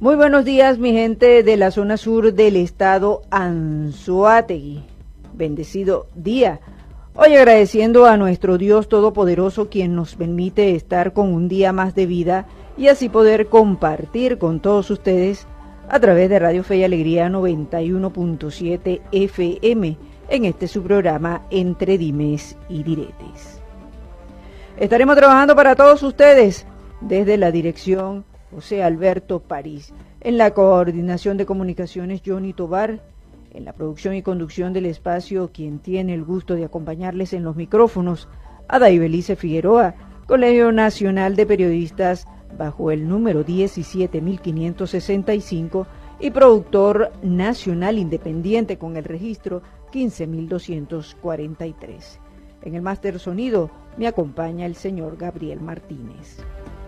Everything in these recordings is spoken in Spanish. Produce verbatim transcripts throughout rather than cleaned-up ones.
Muy buenos días, mi gente de la zona sur del estado Anzoátegui. Bendecido día. Hoy agradeciendo a nuestro Dios Todopoderoso, quien nos permite estar con un día más de vida y así poder compartir con todos ustedes a través de Radio Fe y Alegría noventa y uno punto siete F M en este su programa Entre Dimes y Diretes. Estaremos trabajando para todos ustedes desde la dirección José Alberto París, en la coordinación de comunicaciones Johnny Tobar, en la producción y conducción del espacio, quien tiene el gusto de acompañarles en los micrófonos, Ada Ibelice Figueroa, Colegio Nacional de Periodistas bajo el número diecisiete mil quinientos sesenta y cinco y productor nacional independiente con el registro quince mil doscientos cuarenta y tres. En el máster sonido me acompaña el señor Gabriel Martínez.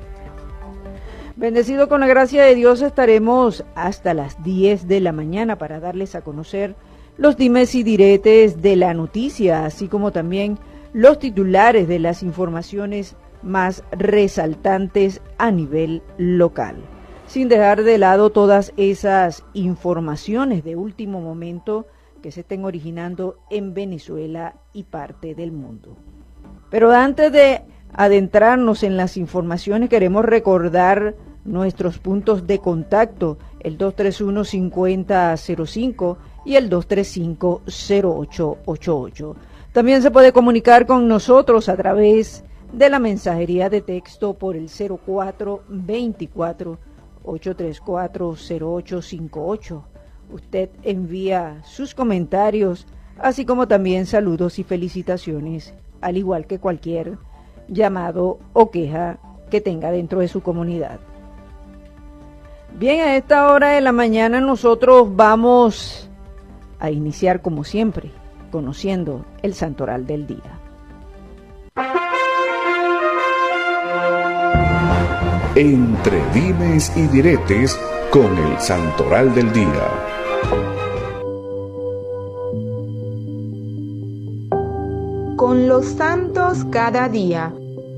Bendecido con la gracia de Dios, estaremos hasta las diez de la mañana para darles a conocer los dimes y diretes de la noticia, así como también los titulares de las informaciones más resaltantes a nivel local, sin dejar de lado todas esas informaciones de último momento que se estén originando en Venezuela y parte del mundo. Pero antes de adentrarnos en las informaciones, queremos recordar nuestros puntos de contacto, el dos tres uno, cinco cero cero cinco y el dos tres cinco, cero ocho ocho ocho. También se puede comunicar con nosotros a través de la mensajería de texto por el cero cuatro veinticuatro, ochocientos treinta y cuatro, cero ocho cincuenta y ocho. Usted envía sus comentarios, así como también saludos y felicitaciones, al igual que cualquier llamado o queja que tenga dentro de su comunidad. Bien, a esta hora de la mañana nosotros vamos a iniciar como siempre, conociendo el santoral del día. Entre dimes y diretes con el santoral del día. Con los santos cada día.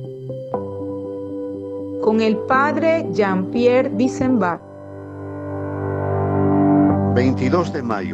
Con el padre Jean-Pierre Bissenbach. veintidós de mayo.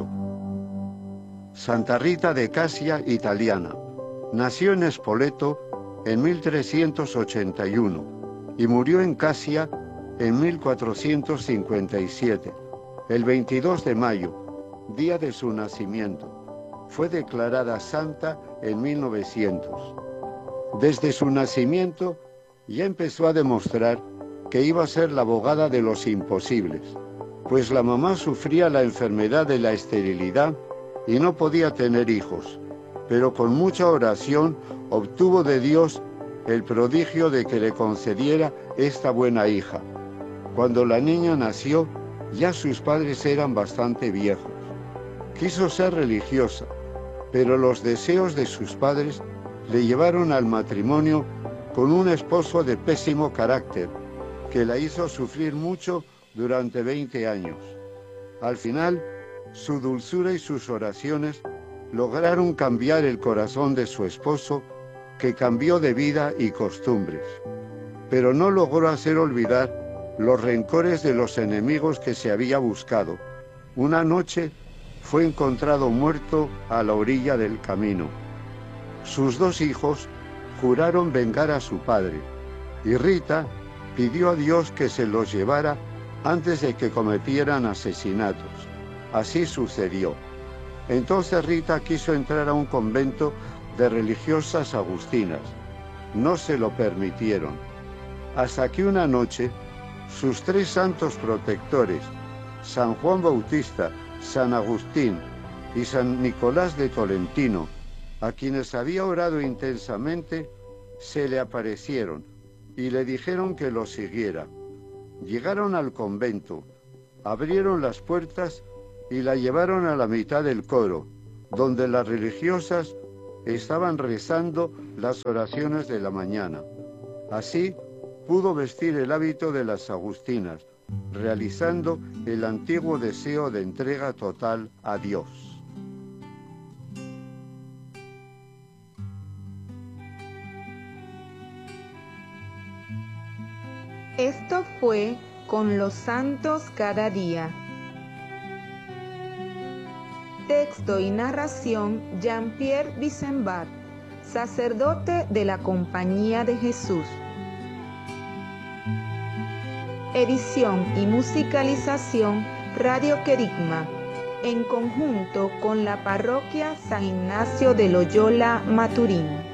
Santa Rita de Casia, italiana. Nació en Spoleto en mil trescientos ochenta y uno y murió en Casia en mil cuatrocientos cincuenta y siete. El veintidós de mayo, día de su nacimiento, fue declarada santa en mil novecientos. Desde su nacimiento ya empezó a demostrar que iba a ser la abogada de los imposibles, pues la mamá sufría la enfermedad de la esterilidad y no podía tener hijos, pero con mucha oración obtuvo de Dios el prodigio de que le concediera esta buena hija. Cuando la niña nació, ya sus padres eran bastante viejos. Quiso ser religiosa, pero los deseos de sus padres le llevaron al matrimonio con un esposo de pésimo carácter, que la hizo sufrir mucho durante veinte años. Al final, su dulzura y sus oraciones lograron cambiar el corazón de su esposo, que cambió de vida y costumbres, pero no logró hacer olvidar los rencores de los enemigos que se había buscado. Una noche fue encontrado muerto a la orilla del camino. Sus dos hijos juraron vengar a su padre, y Rita pidió a Dios que se los llevara antes de que cometieran asesinatos. Así sucedió. Entonces Rita quiso entrar a un convento de religiosas agustinas. No se lo permitieron, hasta que una noche sus tres santos protectores, San Juan Bautista, San Agustín y San Nicolás de Tolentino, a quienes había orado intensamente, se le aparecieron y le dijeron que lo siguiera. Llegaron al convento, abrieron las puertas y la llevaron a la mitad del coro, donde las religiosas estaban rezando las oraciones de la mañana. Así pudo vestir el hábito de las agustinas, realizando el antiguo deseo de entrega total a Dios. Esto fue con los santos cada día. Texto y narración Jean-Pierre Disembat, sacerdote de la Compañía de Jesús. Edición y musicalización Radio Querigma, en conjunto con la Parroquia San Ignacio de Loyola Maturín.